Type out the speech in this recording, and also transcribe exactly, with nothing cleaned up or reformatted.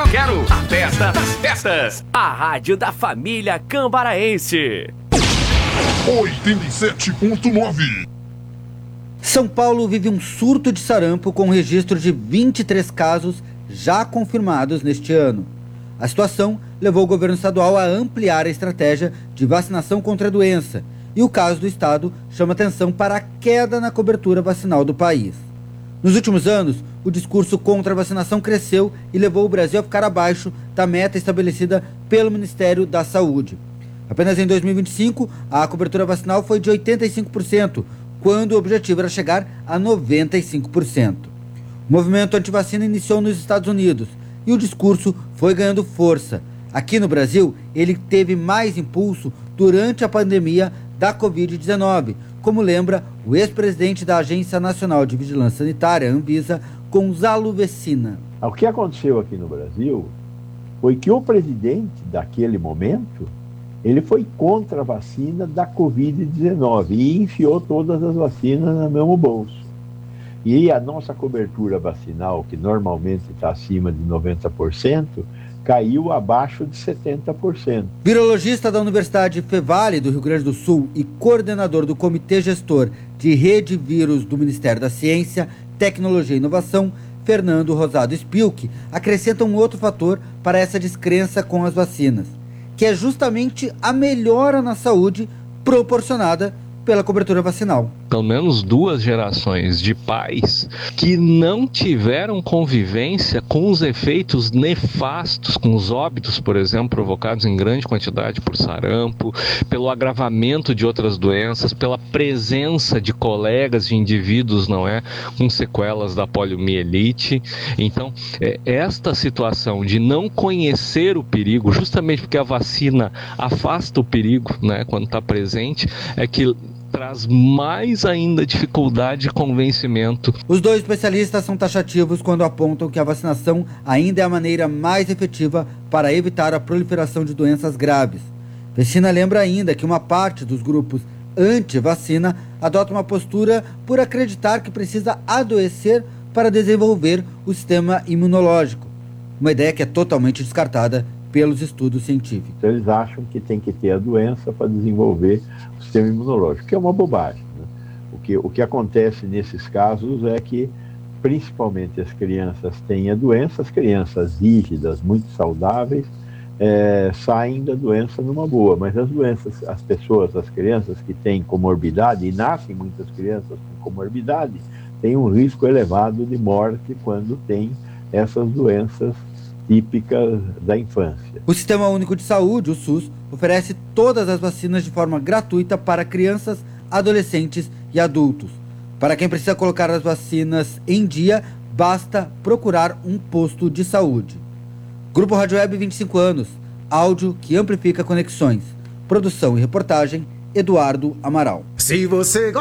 quero a festa das festas. A rádio da família cambaraense. oitenta e sete ponto nove. São Paulo vive um surto de sarampo com registro de vinte e três casos já confirmados neste ano. A situação levou o governo estadual a ampliar a estratégia de vacinação contra a doença. E o caso do estado chama atenção para a queda na cobertura vacinal do país. Nos últimos anos, o discurso contra a vacinação cresceu e levou o Brasil a ficar abaixo da meta estabelecida pelo Ministério da Saúde. Apenas em dois mil e vinte e cinco, a cobertura vacinal foi de oitenta e cinco por cento, quando o objetivo era chegar a noventa e cinco por cento. O movimento antivacina iniciou nos Estados Unidos e o discurso foi ganhando força. Aqui no Brasil, ele teve mais impulso durante a pandemia da covid dezenove, como lembra o ex-presidente da Agência Nacional de Vigilância Sanitária, Anvisa, Gonzalo Vecina. O que aconteceu aqui no Brasil foi que o presidente daquele momento, ele foi contra a vacina da covid dezenove e enfiou todas as vacinas no mesmo bolso. E a nossa cobertura vacinal, que normalmente está acima de noventa por cento, caiu abaixo de setenta por cento. Virologista da Universidade Fevale do Rio Grande do Sul e coordenador do Comitê Gestor de Rede Vírus do Ministério da Ciência, Tecnologia e Inovação, Fernando Rosado Spilk, acrescenta um outro fator para essa descrença com as vacinas, que é justamente a melhora na saúde proporcionada pela cobertura vacinal. Pelo menos duas gerações de pais que não tiveram convivência com os efeitos nefastos, com os óbitos, por exemplo, provocados em grande quantidade por sarampo, pelo agravamento de outras doenças, pela presença de colegas de indivíduos, não é, com sequelas da poliomielite. Então, é, esta situação de não conhecer o perigo, justamente porque a vacina afasta o perigo, né, quando está presente, é que traz mais ainda dificuldade de convencimento. Os dois especialistas são taxativos quando apontam que a vacinação ainda é a maneira mais efetiva para evitar a proliferação de doenças graves. Vecina lembra ainda que uma parte dos grupos anti-vacina adota uma postura por acreditar que precisa adoecer para desenvolver o sistema imunológico. Uma ideia que é totalmente descartada pelos estudos científicos. Eles acham que tem que ter a doença para desenvolver o sistema imunológico, que é uma bobagem, né? O que, o que acontece nesses casos é que, principalmente as crianças têm a doença, as crianças rígidas, muito saudáveis, é, saem da doença numa boa, mas as doenças, as pessoas, as crianças que têm comorbidade, e nascem muitas crianças com comorbidade, têm um risco elevado de morte quando têm essas doenças típicas da infância. O Sistema Único de Saúde, o SUS, oferece todas as vacinas de forma gratuita para crianças, adolescentes e adultos. Para quem precisa colocar as vacinas em dia, basta procurar um posto de saúde. Grupo Rádio Web, vinte e cinco anos, áudio que amplifica conexões. Produção e reportagem, Eduardo Amaral. Se você